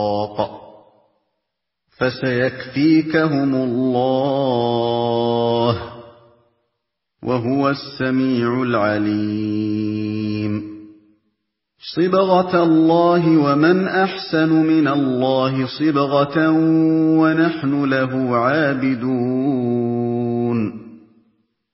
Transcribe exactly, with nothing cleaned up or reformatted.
فسيكفيكهم الله وهو السميع العليم. صبغة الله ومن أحسن من الله صبغة ونحن له عابدون.